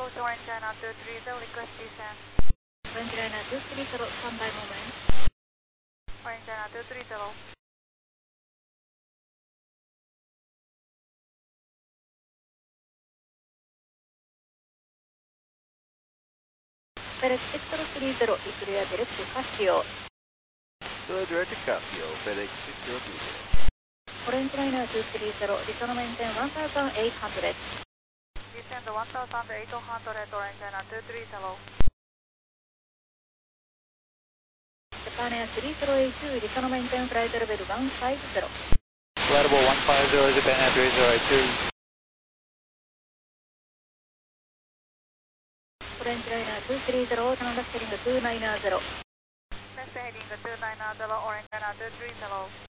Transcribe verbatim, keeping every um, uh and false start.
Approach Orange China two three zero, request descent. Orange China two three zero, standby moment. Orange China two three zero. FedEx six zero three zero, is clear direct to Casio. Clear direct to Casio, FedEx six zero three zero. Orange Liner two three zero, return maintain one thousand eight hundred. Descend one thousand eight hundred, Orange China two three zero. Japan Air three zero eight two, return maintain flight level one five zero. Flight level one five zero, Japan Air three zero eight two. Orange Liner two three zero, Canada heading two nine zero. Next heading two nine zero, Orange China two three zero.